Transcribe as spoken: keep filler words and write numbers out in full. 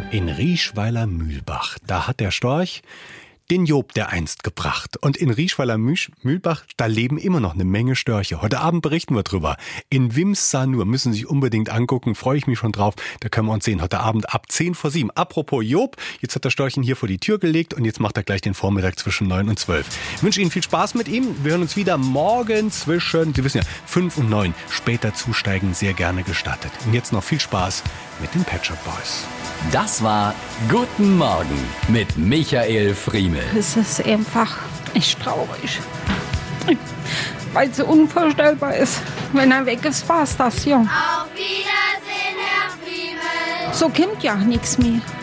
In Rieschweiler-Mühlbach, da hat der Storch den Job der einst gebracht. Und in Rieschweiler-Mühlbach, da leben immer noch eine Menge Störche. Heute Abend berichten wir drüber. In Wimsanur, müssen Sie sich unbedingt angucken, freue ich mich schon drauf. Da können wir uns sehen, heute Abend ab zehn vor sieben. Apropos Job, jetzt hat der Storchen hier vor die Tür gelegt und jetzt macht er gleich den Vormittag zwischen neun und zwölf. Ich wünsche Ihnen viel Spaß mit ihm. Wir hören uns wieder morgen zwischen, Sie wissen ja, fünf und neun. Später zusteigen sehr gerne gestattet. Und jetzt noch viel Spaß mit den Pet Shop Boys. Das war Guten Morgen mit Michael Friemel. Es ist einfach echt traurig, weil es so unvorstellbar ist. Wenn er weg ist, war's das, ja. Auf Wiedersehen, Herr Friemel. So kommt ja nichts mehr.